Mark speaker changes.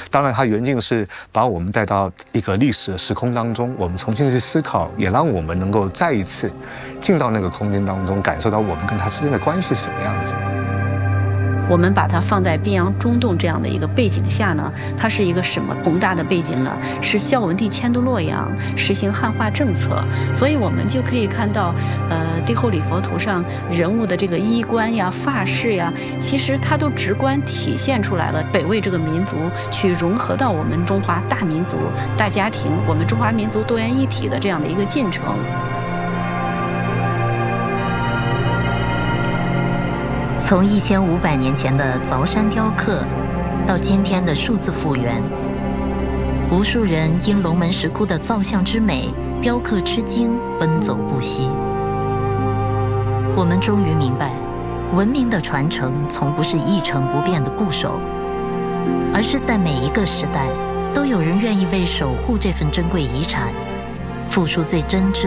Speaker 1: 当然，它原境是把我们带到一个历史的时空当中，我们重新去思考，也让我们能够再一次进到那个空间当中，感受到我们跟它之间的关系是什么样子。
Speaker 2: 我们把它放在边洋中洞这样的一个背景下呢，它是一个什么宏大的背景呢？是孝文帝迁都洛阳，实行汉化政策，所以我们就可以看到，帝后礼佛图上人物的这个衣冠呀、发饰呀，其实它都直观体现出来了北魏这个民族去融合到我们中华大民族、大家庭，我们中华民族多元一体的这样的一个进程。
Speaker 3: 从1500年前的凿山雕刻，到今天的数字复原，无数人因龙门石窟的造像之美、雕刻之精奔走不息。我们终于明白，文明的传承从不是一成不变的固守，而是在每一个时代，都有人愿意为守护这份珍贵遗产，付出最真挚